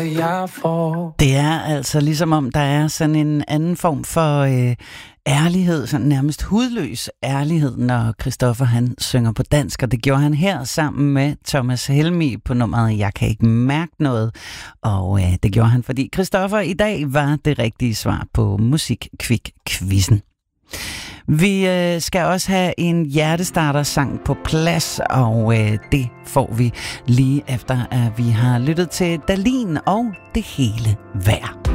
Det er altså ligesom om, der er sådan en anden form for ærlighed, sådan nærmest hudløs ærlighed, når Christoffer han synger på dansk, og det gjorde han her sammen med Thomas Helmig på nummeret Jeg kan ikke mærke noget, og det gjorde han, fordi Christoffer i dag var det rigtige svar på Musikquick-quizzen. Vi skal også have en hjertestarter-sang på plads, og det får vi lige efter, at vi har lyttet til Dahlin og Det hele værd.